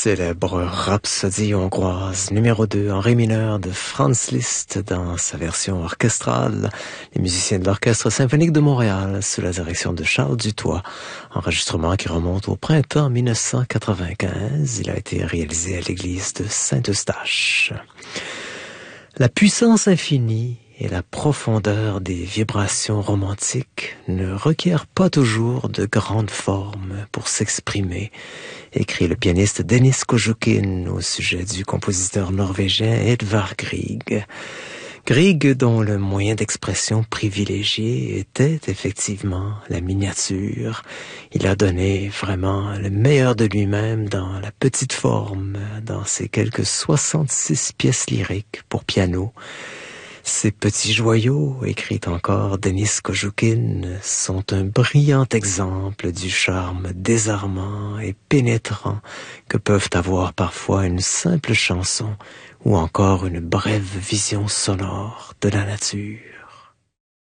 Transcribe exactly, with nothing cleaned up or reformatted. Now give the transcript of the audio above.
Célèbre rhapsodie hongroise numéro deux en ré mineur de Franz Liszt dans sa version orchestrale. Les musiciens de l'Orchestre symphonique de Montréal sous la direction de Charles Dutoit. Enregistrement qui remonte au printemps mille neuf cent quatre-vingt-quinze. Il a été réalisé à l'église de Saint-Eustache. La puissance infinie et la profondeur des vibrations romantiques ne requièrent pas toujours de grandes formes pour s'exprimer, écrit le pianiste Denis Kojoukin au sujet du compositeur norvégien Edvard Grieg. Grieg, dont le moyen d'expression privilégié était effectivement la miniature, il a donné vraiment le meilleur de lui-même dans la petite forme, dans ses quelques soixante-six pièces lyriques pour piano. Ces petits joyaux, écrit encore Denis Kojoukin, sont un brillant exemple du charme désarmant et pénétrant que peuvent avoir parfois une simple chanson ou encore une brève vision sonore de la nature.